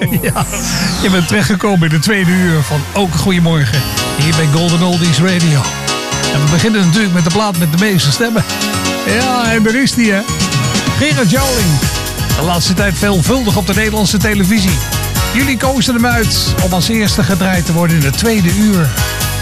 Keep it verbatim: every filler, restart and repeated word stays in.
Ja, je bent terechtgekomen in de tweede uur van Ook een Goeiemorgen. Hier bij Golden Oldies Radio. En we beginnen natuurlijk met de plaat met de meeste stemmen. Ja, en daar is die, hè. Gerard Joling. De laatste tijd veelvuldig op de Nederlandse televisie. Jullie kozen hem uit om als eerste gedraaid te worden in de tweede uur